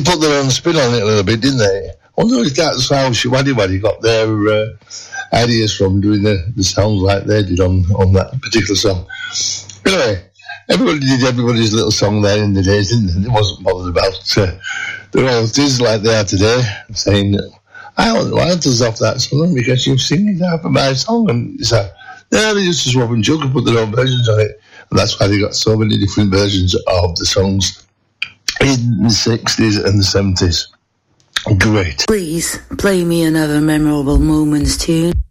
put their own spin on it a little bit, didn't they? I wonder if that's how Waddy got their ideas from, doing the sounds like they did on that particular song. Anyway, everybody did everybody's little song there in the days, didn't they? It wasn't bothered about the royalties like they are today, saying, I want royalties off that song because you've singing half of my song. And it's like, no, they used to swap and jug and put their own versions on it. And that's why they got so many different versions of the songs in the 60s and the 70s. Great. Please play me another Memorable Moments tune.